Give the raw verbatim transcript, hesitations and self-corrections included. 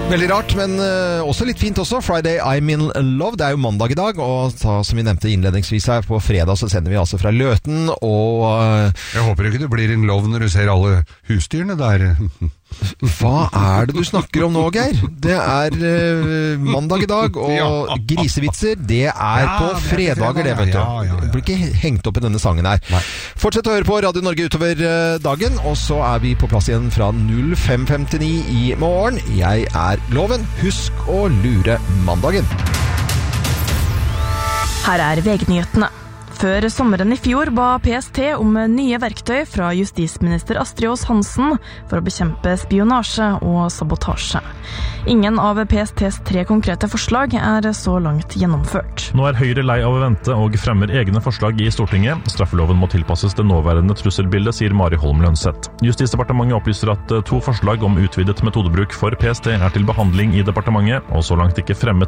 Veldig rart, men uh, også litt fint også. Friday I'm in love. Det er jo mandag i dag, og så, som vi nevnte innledningsvis her, på fredag så sender vi altså fra Løten, og... Uh, Jeg håper ikke du blir in love når du ser alle husdyrene der. Hva er det du snakker om nå, Geir? Det er uh, mandag i dag, og ja. Grisevitser, det er ja, på fredager, det, vet du. Ja, ja, ja. Du blir ikke hengt opp i denne sangen her. Nei. Fortsett å høre på Radio Norge utover uh, dagen, og så er vi på plass igjen fra null fem femtini i morgen. Jeg er Loven. Husk å lure mandagen. Her er V G-nyhetene. Før sommeren i fjor ba P S T om nye verktøy fra justisminister Astrid Aas Hansen for å bekjempe spionasje og sabotasje. Ingen av P S T's tre konkrete forslag er så langt gjennomført. Nå er Høyre lei av å vente og fremmer egne forslag i Stortinget. Straffeloven må tilpasses det nåværende trusselbildet, sier Mari Holm Lønseth. Justisdepartementet opplyser at to forslag om utvidet metodebruk for P S T er til behandling i departementet, og så langt ikke fremmet